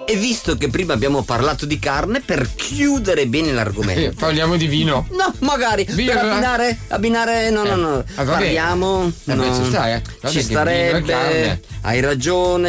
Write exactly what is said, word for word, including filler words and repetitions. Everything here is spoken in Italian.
E visto che prima abbiamo parlato di carne, per chiudere bene l'argomento, parliamo di vino. No, magari Birra? per abbinare, abbinare, no, Eh. no, no. Ah, vabbè. Parliamo, Eh, no. beh, ci sta, eh. Guarda Ci che vino e carne. starebbe. Hai ragione.